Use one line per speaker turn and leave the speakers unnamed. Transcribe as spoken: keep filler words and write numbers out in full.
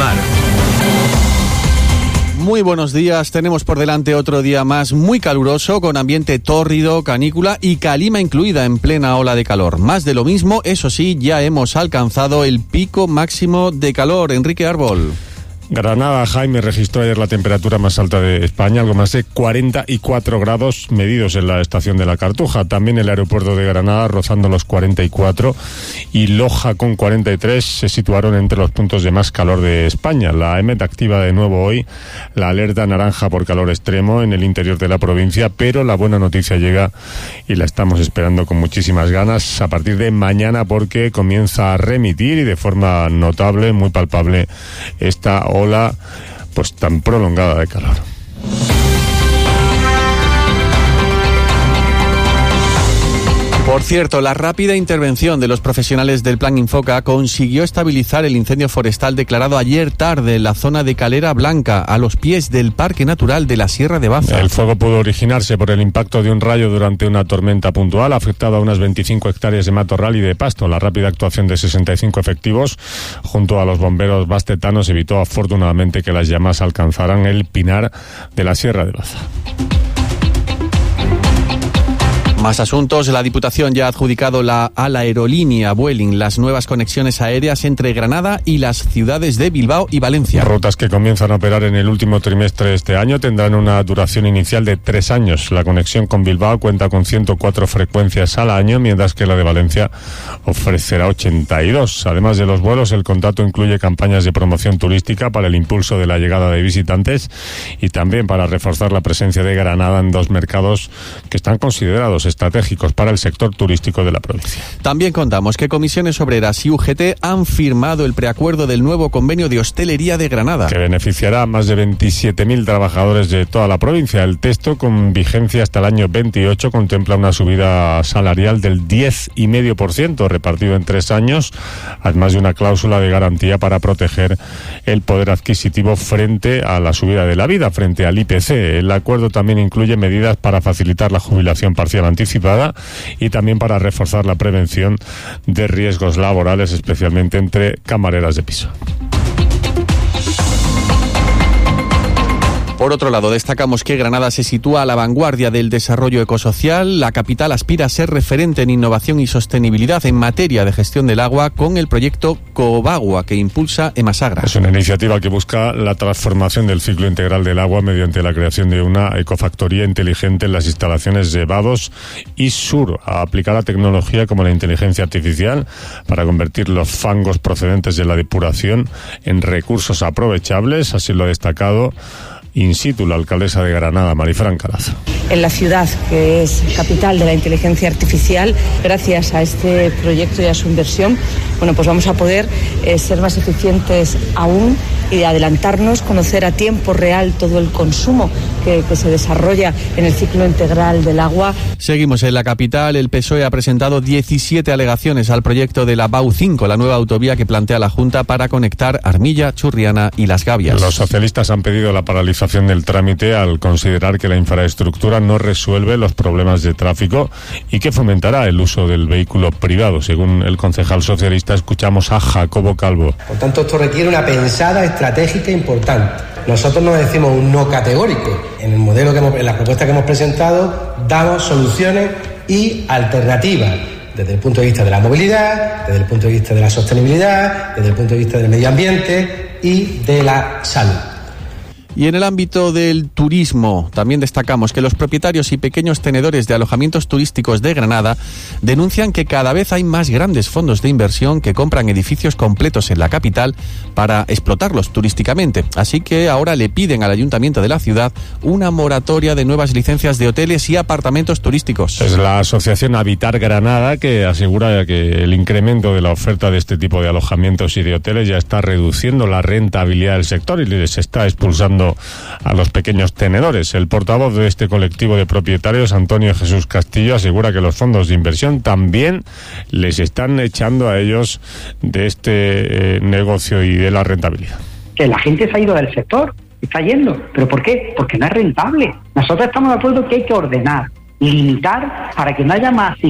Mar. Muy buenos días, tenemos por delante otro día más muy caluroso, con ambiente tórrido, canícula y calima incluida en plena ola de calor. Más de lo mismo, eso sí, ya hemos alcanzado el pico máximo de calor. Enrique Árbol.
Granada, Jaime, registró ayer la temperatura más alta de España, algo más de cuarenta y cuatro grados medidos en la estación de la Cartuja. También el aeropuerto de Granada rozando los cuarenta y cuatro y Loja con cuarenta y tres se situaron entre los puntos de más calor de España. La EMET activa de nuevo hoy la alerta naranja por calor extremo en el interior de la provincia, pero la buena noticia llega y la estamos esperando con muchísimas ganas a partir de mañana, porque comienza a remitir y de forma notable, muy palpable, esta ola pues tan prolongada de calor.
Por cierto, la rápida intervención de los profesionales del Plan Infoca consiguió estabilizar el incendio forestal declarado ayer tarde en la zona de Calera Blanca, a los pies del Parque Natural de la Sierra de Baza.
El fuego pudo originarse por el impacto de un rayo durante una tormenta puntual, afectado a unas veinticinco hectáreas de matorral y de pasto. La rápida actuación de sesenta y cinco efectivos junto a los bomberos bastetanos evitó afortunadamente que las llamas alcanzaran el pinar de la Sierra de Baza.
Más asuntos. La Diputación ya ha adjudicado la, a la aerolínea Vueling las nuevas conexiones aéreas entre Granada y las ciudades de Bilbao y Valencia.
Rutas que comienzan a operar en el último trimestre de este año tendrán una duración inicial de tres años. La conexión con Bilbao cuenta con ciento cuatro frecuencias al año, mientras que la de Valencia ofrecerá ochenta y dos. Además de los vuelos, el contrato incluye campañas de promoción turística para el impulso de la llegada de visitantes y también para reforzar la presencia de Granada en dos mercados que están considerados estratégicos para el sector turístico de la provincia.
También contamos que Comisiones Obreras y U G T han firmado el preacuerdo del nuevo convenio de hostelería de Granada,
que beneficiará a más de veintisiete mil trabajadores de toda la provincia. El texto, con vigencia hasta el año veintiocho, contempla una subida salarial del diez coma cinco por ciento repartido en tres años, además de una cláusula de garantía para proteger el poder adquisitivo frente a la subida de la vida, frente al I P C. El acuerdo también incluye medidas para facilitar la jubilación parcial anticipada y también para reforzar la prevención de riesgos laborales, especialmente entre camareras de piso.
Por otro lado, destacamos que Granada se sitúa a la vanguardia del desarrollo ecosocial. La capital aspira a ser referente en innovación y sostenibilidad en materia de gestión del agua con el proyecto Cobagua, que impulsa Emasagra.
Es una iniciativa que busca la transformación del ciclo integral del agua mediante la creación de una ecofactoría inteligente en las instalaciones de Vados y Sur, a aplicar la tecnología como la inteligencia artificial para convertir los fangos procedentes de la depuración en recursos aprovechables. Así lo ha destacado in situ la alcaldesa de Granada, Marifran Carazo.
En la ciudad, que es capital de la inteligencia artificial, gracias a este proyecto y a su inversión, bueno, pues vamos a poder eh, ser más eficientes aún y adelantarnos, conocer a tiempo real todo el consumo que, que se desarrolla en el ciclo integral del agua.
Seguimos en la capital. El P S O E ha presentado diecisiete alegaciones al proyecto de la B A U cinco, la nueva autovía que plantea la Junta para conectar Armilla, Churriana y Las Gavias.
Los socialistas han pedido la paralización del trámite al considerar que la infraestructura no resuelve los problemas de tráfico y que fomentará el uso del vehículo privado. Según el concejal socialista, escuchamos a Jacobo Calvo.
Por tanto, esto requiere una pensada estratégica importante. Nosotros no decimos un no categórico. En el modelo que hemos, en la propuesta que hemos presentado, damos soluciones y alternativas desde el punto de vista de la movilidad, desde el punto de vista de la sostenibilidad, desde el punto de vista del medio ambiente y de la salud.
Y en el ámbito del turismo, también destacamos que los propietarios y pequeños tenedores de alojamientos turísticos de Granada denuncian que cada vez hay más grandes fondos de inversión que compran edificios completos en la capital para explotarlos turísticamente. Así que ahora le piden al Ayuntamiento de la ciudad una moratoria de nuevas licencias de hoteles y apartamentos turísticos.
Es la asociación Habitar Granada que asegura que el incremento de la oferta de este tipo de alojamientos y de hoteles ya está reduciendo la rentabilidad del sector y les está expulsando a los pequeños tenedores. El portavoz de este colectivo de propietarios, Antonio Jesús Castillo, asegura que los fondos de inversión también les están echando a ellos de este eh, negocio y de la rentabilidad.
Que la gente se ha ido del sector, está yendo. ¿Pero por qué? Porque no es rentable. Nosotros estamos de acuerdo que hay que ordenar, limitar para que no haya más